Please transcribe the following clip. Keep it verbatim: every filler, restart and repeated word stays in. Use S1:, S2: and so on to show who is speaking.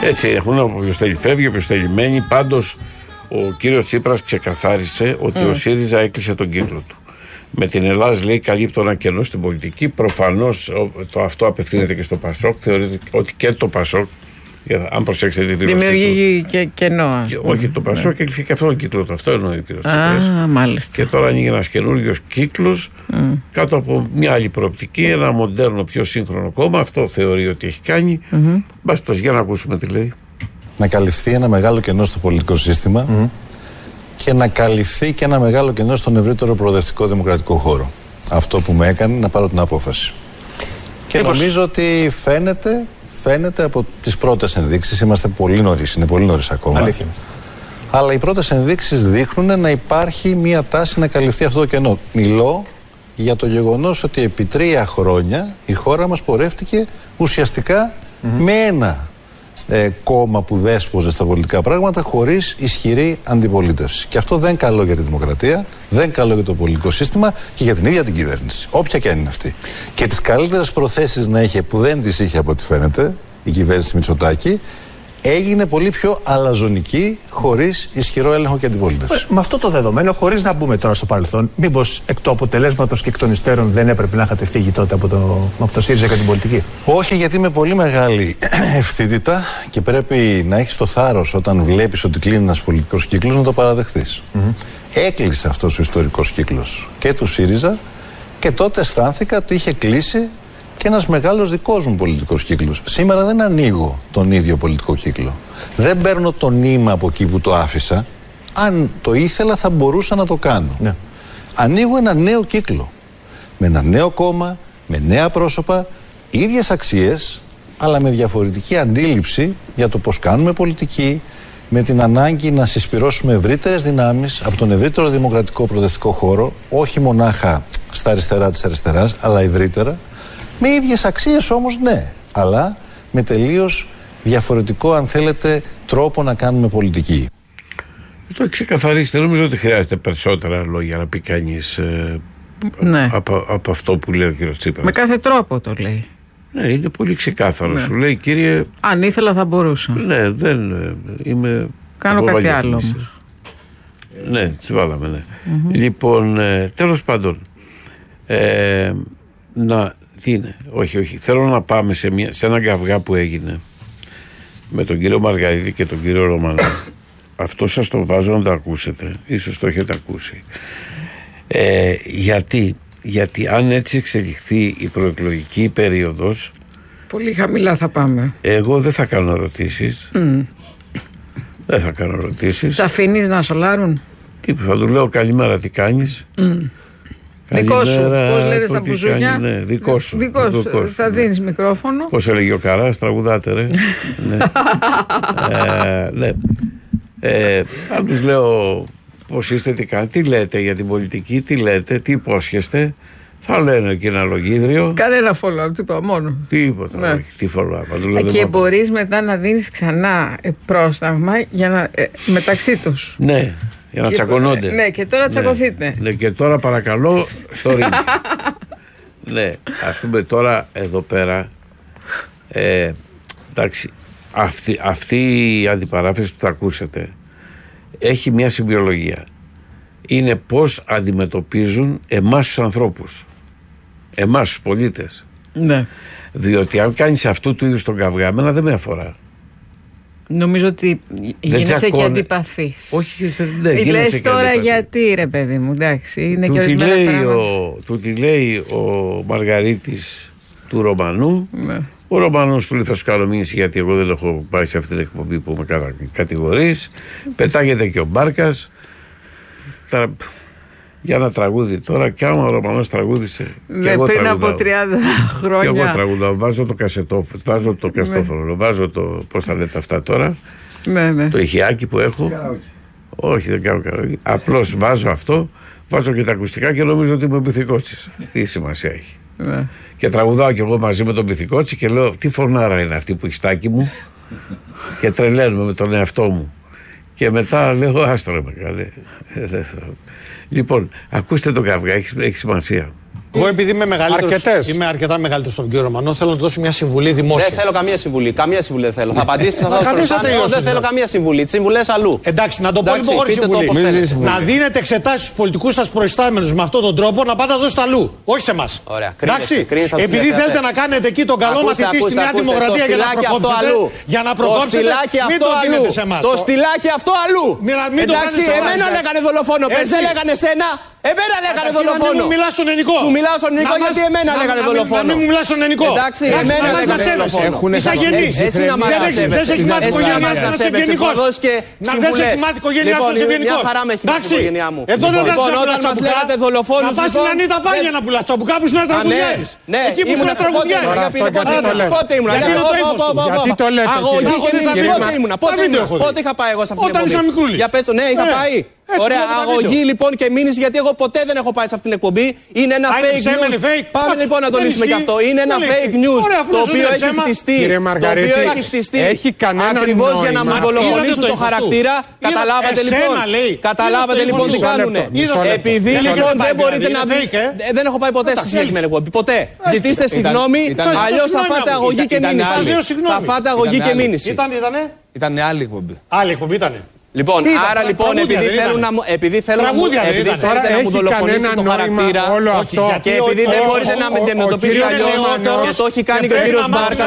S1: Έτσι έχουν, όποιος θέλει φεύγει, όποιος θέλει μένει. Πάντως ο κύριος Τσίπρας ξεκαθάρισε ότι mm. ο ΣΥΡΙΖΑ έκλεισε τον κύκλο του. Με την Ελλάδα, λέει, καλύπτει ένα κενό στην πολιτική. Προφανώς το, αυτό απευθύνεται και στο ΠΑΣΟΚ. Θεωρείται ότι και το ΠΑΣΟΚ, αν προσέξετε τη δήλωση.
S2: Δημιουργεί και κενό.
S1: Και, όχι, το ΠΑΣΟΚ ναι. έκλεισε και αυτό τον κύκλο του. Αυτό εννοεί ο κύριος
S2: Τσίπρας. Α, μάλιστα.
S1: Και τώρα ανοίγει ένας καινούριος κύκλος mm. κάτω από μια άλλη προοπτική. Ένα μοντέρνο, πιο σύγχρονο κόμμα. Αυτό θεωρεί ότι έχει κάνει. Mm-hmm. Μπας τόσο, για να ακούσουμε τι λέει.
S3: Να καλυφθεί ένα μεγάλο κενό στο πολιτικό σύστημα. Mm. Και να καλυφθεί και ένα μεγάλο κενό στον ευρύτερο προοδευτικό δημοκρατικό χώρο. Αυτό που με έκανε να πάρω την απόφαση. Και Μήπως... νομίζω ότι φαίνεται, φαίνεται από τις πρώτες ενδείξεις, είμαστε πολύ νωρίς, είναι πολύ νωρίς ακόμα.
S4: Αλήθεια.
S3: Αλλά οι πρώτες ενδείξεις δείχνουν να υπάρχει μια τάση να καλυφθεί αυτό το κενό. Μιλώ για το γεγονός ότι επί τρία χρόνια η χώρα μας πορεύτηκε ουσιαστικά mm-hmm. με ένα Ε, κόμμα που δέσποζε στα πολιτικά πράγματα χωρίς ισχυρή αντιπολίτευση. Και αυτό δεν είναι καλό για τη δημοκρατία, δεν είναι καλό για το πολιτικό σύστημα και για την ίδια την κυβέρνηση. Όποια και αν είναι αυτή. Και τις καλύτερες προθέσεις να είχε, που δεν τις είχε από ό,τι φαίνεται, η κυβέρνηση Μητσοτάκη, έγινε πολύ πιο αλαζονική, χωρίς ισχυρό έλεγχο και αντιπολίτευση.
S4: Με αυτό το δεδομένο, χωρίς να μπούμε τώρα στο παρελθόν, μήπως εκ του αποτελέσματος και εκ των υστέρων δεν έπρεπε να είχατε φύγει τότε από το, από το ΣΥΡΙΖΑ και την πολιτική?
S3: Όχι, γιατί με πολύ μεγάλη ευθύτητα και πρέπει να έχεις το θάρρος όταν βλέπεις ότι κλείνει ένας πολιτικός κύκλος να το παραδεχθείς. Mm-hmm. Έκλεισε αυτός ο ιστορικός κύκλος και του ΣΥΡΙΖΑ και τότε αισθάνθηκα ότι είχε κλείσει και ένας μεγάλος δικός μου πολιτικός κύκλος. Σήμερα δεν ανοίγω τον ίδιο πολιτικό κύκλο. Δεν παίρνω το νήμα από εκεί που το άφησα. Αν το ήθελα θα μπορούσα να το κάνω. Ναι. Ανοίγω ένα νέο κύκλο. Με ένα νέο κόμμα, με νέα πρόσωπα, ίδιες αξίες, αλλά με διαφορετική αντίληψη για το πώς κάνουμε πολιτική, με την ανάγκη να συσπυρώσουμε ευρύτερες δυνάμεις από τον ευρύτερο δημοκρατικό προοδευτικό χώρο, όχι μονάχα στα αριστερά της αριστεράς, αλλά ευρύτερα. Με ίδιες αξίες όμως, ναι, αλλά με τελείως διαφορετικό, αν θέλετε, τρόπο να κάνουμε πολιτική.
S1: Το ξεκαθαρίστε. Νομίζω ότι χρειάζεται περισσότερα λόγια να πει κανείς ε,
S2: ναι.
S1: από, από αυτό που λέει ο κύριος Τσίπρας.
S2: Με κάθε τρόπο το λέει.
S1: Ναι, είναι πολύ ξεκάθαρο.
S2: Ναι.
S1: Σου λέει, κύριε.
S2: Αν ήθελα θα μπορούσα.
S1: Ναι, δεν είμαι.
S2: Κάνω κάτι άλλο όμως.
S1: Ναι, τις βάλαμε, ναι.
S2: Mm-hmm.
S1: Λοιπόν, ε, τέλος πάντων. Ε, να. Τι είναι, όχι, όχι. Θέλω να πάμε σε, μια, σε έναν καυγά που έγινε με τον κύριο Μαργαρίτη και τον κύριο Ρωμανό. Αυτό σας το βάζω να το ακούσετε. Ίσως το έχετε ακούσει. Ε, γιατί, γιατί αν έτσι εξελιχθεί η προεκλογική περίοδος,
S2: πολύ χαμηλά θα πάμε.
S1: Εγώ δεν θα κάνω ερωτήσεις. Mm. Δεν θα κάνω ερωτήσεις.
S2: Θα αφήνεις να σολάρουν?
S1: Τι, θα του λέω καλημέρα, τι κάνεις?
S2: Mm. Δικό σου, πώς λένε στα μπουζούκια.
S1: Ναι, δικό σου.
S2: Δικό σου. Δικό σου. Θα ναι. δίνεις μικρόφωνο.
S1: Πώς έλεγε ο Καράς, τραγουδάτε ρε. ναι. ε, ναι. Ε, αν τους λέω πώς είστε, τι κάνετε, τι λέτε για την πολιτική, τι λέτε, τι υπόσχεστε, θα λένε και ένα λογίδριο.
S2: Κανένα follow-up, τίποτα, μόνο.
S1: Τίποτα, ναι. όχι, τι follow-up.
S2: Και μπορείς μετά να δίνεις ξανά πρόσταγμα για να, ε, μεταξύ τους.
S1: Ναι. Για να και, τσακωνόνται.
S2: Ναι, και τώρα τσακωθείτε.
S1: Ναι, ναι, και τώρα παρακαλώ στο ring. Ναι, ας πούμε τώρα εδώ πέρα. Ε, εντάξει, αυτή, αυτή η αντιπαράθεση που θα ακούσετε έχει μια συμβιολογία. Είναι πώς αντιμετωπίζουν εμάς τους ανθρώπους. Εμάς τους πολίτες.
S2: Ναι.
S1: Διότι αν κάνεις αυτού του είδους τον καυγά, εμένα δεν με αφορά.
S2: Νομίζω ότι γίνεσαι και αντιπαθής.
S1: Όχι, ναι,
S2: λες τώρα αντιπαθής. Γιατί ρε παιδί μου, εντάξει, είναι
S1: του
S2: και ορισμένα
S1: λέει
S2: πράγματα.
S1: Ο, του τη λέει ο Μαργαρίτης του Ρωμανού.
S2: Ναι.
S1: Ο Ρωμανός του λέει θα σου κάνω μήνυση γιατί εγώ δεν έχω πάει σε αυτή την εκπομπή που με κατηγορείς. Πετάγεται και ο Μπάρκας. Τρα... Για ένα τραγούδι τώρα, και άμα ο Ρωμανός τραγούδισε.
S2: Ναι, και πριν τραγουδάω. Από τριάντα χρόνια.
S1: Και εγώ τραγουδάω. Βάζω το κασετόφωνο, βάζω το καστόφωνο, βάζω το. Πώς θα λέτε αυτά τώρα.
S2: Ναι, ναι.
S1: Το ηχιάκι που έχω. Καραόκι. Όχι, δεν κάνω καραόκι. Απλώς βάζω αυτό, βάζω και τα ακουστικά και νομίζω ότι είμαι πυθικότσης. Τι σημασία έχει.
S2: Ναι.
S1: Και τραγουδάω κι εγώ μαζί με τον πυθικότσι και λέω: τι φωνάρα είναι αυτή που έχει στάκι μου. Και τρελαίνουμε με τον εαυτό μου. Και μετά λέω: άστρο με καλέ. Λοιπόν, ακούστε τον καυγά, έχει, έχει σημασία.
S4: Εγώ επειδή είμαι μεγαλύτερος,
S5: Αρκετές.
S4: είμαι αρκετά μεγαλύτερος στον κύριο Ρωμανό, θέλω να του δώσω μια συμβουλή δημόσια.
S6: Δεν θέλω καμία συμβουλή. Καμία συμβουλή δεν θέλω. Θα απαντήσετε σε αυτό
S4: Μα
S6: το
S4: καθίστε
S6: ρωτάνε.
S4: τελειώσετε.
S6: Δεν θέλω καμία συμβουλή. Τι συμβουλές αλλού.
S4: Εντάξει, να το πω
S6: Εντάξει,
S4: λοιπόν χωρίς
S6: πείτε το
S4: συμβουλή.
S6: όπως θέλετε.
S4: Να δίνετε εξετάσεις στους πολιτικούς σας προϊστάμενους με αυτόν τον τρόπο, να πάτε να δώσετε αλλού. Όχι σε εμάς.
S6: Ωραία,
S4: Εντάξει,
S6: κρίνεστε τους
S4: επειδή
S6: τηλεθεατές.
S4: θέλετε να κάνετε εκεί τον καλό
S6: Ακούστε,
S4: μαθητή στη
S6: ακούστε,
S4: Νέα
S6: ακούστε,
S4: Δημοκρατία
S6: το
S4: για να
S6: στυλάκι αυτό
S4: προκόψετε.
S6: αλλού.
S4: Για να
S6: Το
S4: προκόψετε.
S6: στυλάκι
S4: Μην
S6: αυτό
S4: το
S6: αλλού.
S4: δίνετε σε εμάς.
S6: Το στυλάκι αυτό αλλού.
S4: Μην- μην το
S6: Εντάξει,
S4: κάνετε σε εμάς,
S6: εμένα
S4: ε.
S6: λέγανε δολοφόνο. Πες
S4: Έτσι.
S6: δεν λέγανε σένα. Εμένα λέγανε
S4: Καταρχήν, να μην
S6: δολοφόνο.
S4: μου μιλάς στον ελληνικό.
S6: Σου μιλάω στον ελληνικό
S4: Να
S6: γιατί
S4: μας-
S6: εμένα
S4: να-
S6: λέγανε
S4: να μην-
S6: δολοφόνο.
S4: Να μην μου μιλάς στον ελληνικό.
S6: Εντάξει,
S4: Εντάξει,
S6: εμένα
S4: να μας
S6: λέγανε
S4: να σέβεσαι.
S6: δολοφόνο.
S4: Είσαι γεννής.
S6: Εσύ να μ'
S4: Δεν
S6: να
S4: έχεις-
S6: σέβεσαι.
S4: δεν σε έχει μάθει η
S6: Εσύ
S4: οικογένειά
S6: να μ'
S4: σου
S6: να
S4: να είσαι
S6: σέβεσαι.
S4: γενικός.
S6: Που δώσεις και
S4: Να δεν σε
S6: συμβουλές.
S4: έχει μάθει η οικογένειά σου
S6: Λοιπόν,
S4: να είσαι
S6: μια
S4: γενικός.
S6: χαρά με έχει μάθει η
S4: Εντάξει.
S6: οικογένειά μου.
S4: Εδώ δεν θα
S6: Λοιπόν,
S4: πουλάς
S6: όταν μας
S4: τσαμπουκά.
S6: λέγατε δολοφόνους,
S4: Να πας στην
S6: λοιπόν,
S4: Ανίτα Πάνια
S6: δεν-
S4: να πουλάς τσαμπουκά που είναι
S6: Α, ναι,
S4: τραγουδιάρης.
S6: ναι,
S4: Εκεί που
S6: ήμουν
S4: είναι
S6: σε πότε ήμουνα,
S4: τραγουδιάρης.
S6: για πείτε,
S5: Αυτό
S6: πότε
S5: γιατί το
S6: ήμουνα,
S5: λέτε.
S6: πότε ήμουνα,
S4: Γιατί
S6: για-
S4: είναι το
S6: πω,
S4: ύφος
S6: πω,
S4: του.
S6: πω,
S5: Γιατί
S6: πω.
S5: το λέτε εσείς.
S6: Αγωγή
S4: Αγωγή
S6: και
S4: δεν θα
S6: μήνυση,
S4: δείτε.
S6: πότε ήμουνα,
S4: Τα
S6: πότε
S4: βίντεο
S6: ήμουνα,
S4: έχω δει.
S6: πότε είχα πάει εγώ σε αυτή την
S4: Όταν ήσουν
S6: εκπομπή.
S4: μικρούλης.
S6: Για πες το, ναι, είχα
S4: Ναι.
S6: πάει.
S4: Έτσι,
S6: Ωραία,
S4: βλέπω τα
S6: αγωγή
S4: βίντεο.
S6: λοιπόν και μήνυση γιατί εγώ ποτέ δεν έχω πάει σε αυτή την εκπομπή. Είναι ένα
S4: Α, είναι
S6: fake
S4: ψέμα,
S6: news.
S4: είναι fake.
S6: Πάμε
S4: Όχι,
S6: λοιπόν να το
S4: δεν
S6: λύσουμε κι
S4: ισχύει.
S6: αυτό. Είναι ένα
S4: Δεν
S6: fake
S4: ισχύει.
S6: news
S4: Ωραία, αφού
S6: το
S4: δεν σου
S6: οποίο
S4: λέει
S6: έχει
S4: ψέμα.
S6: χτιστεί.
S5: Κύριε
S6: Το
S5: Μαργαρίτη,
S6: οποίο έχει χτιστεί
S5: έχει κανένα
S6: ακριβώς για να
S5: νόημα.
S6: μαγδολογονήσουν
S4: Είδατε
S6: το
S4: το ύφος
S6: χαρακτήρα.
S4: του.
S6: Καταλάβατε
S4: Είδατε,
S6: λοιπόν.
S4: εσένα λέει.
S6: Καταλάβατε
S4: Είδατε το
S6: λοιπόν τι
S4: ύφος του.
S6: κάνουνε.
S5: Μισό λεπτό.
S6: Επειδή
S4: Δεν
S6: λοιπόν
S4: έχετε
S6: δεν
S4: πάει
S6: μπορείτε
S4: δηλαδή,
S6: να
S4: είναι
S6: βρείτε.
S4: fake, ε.
S6: Δεν έχω πάει ποτέ στη
S4: Εντάξει,
S6: συγκεκριμένη
S4: έλειξε.
S6: εκπομπή. Ποτέ. Ζητήστε
S7: ήταν-
S6: συγγνώμη,
S7: ήταν-
S6: αλλιώς θα
S4: Συγγνώμη,
S6: φάτε
S4: ήταν-
S6: αγωγή και
S7: ήταν
S6: μήνυση.
S7: άλλη.
S4: Σας λέω συγγνώμη.
S6: Θα φάτε αγωγή
S7: Ήταν
S6: και
S7: άλλη.
S6: μήνυση.
S4: Ήταν, ήτανε.
S7: Ήταν άλλη εκπομπή.
S4: Άλλη εκπομπή ήτανε.
S6: Λοιπόν,
S4: Τι ήταν,
S6: άρα
S4: τρα-
S6: λοιπόν,
S4: τραγούδια
S6: επειδή
S4: δεν
S6: θέλουν
S4: ήτανε.
S6: να μου, επειδή θέλουν να μου,
S4: Τραγούδια δεν
S6: επειδή
S4: ήτανε.
S6: θέλετε
S5: Τώρα
S6: να μου
S5: έχει
S6: δολοφονήσετε
S5: κανένα
S6: το
S5: νόημα
S6: χαρακτήρα.
S5: όλο
S4: Όχι,
S5: αυτό.
S4: γιατί
S6: Και
S4: ο-
S6: επειδή δεν
S4: ο-
S6: μπορείτε
S4: ο-
S6: να
S4: ο-
S6: με
S4: ο
S6: αντιμετωπίσετε
S4: κύριος
S6: αλλιώς,
S4: Νεότερος
S6: και το έχει κάνει
S4: και
S6: και ο
S4: πρέπει
S6: κύριος
S4: να μάθει
S6: Μπάρκα,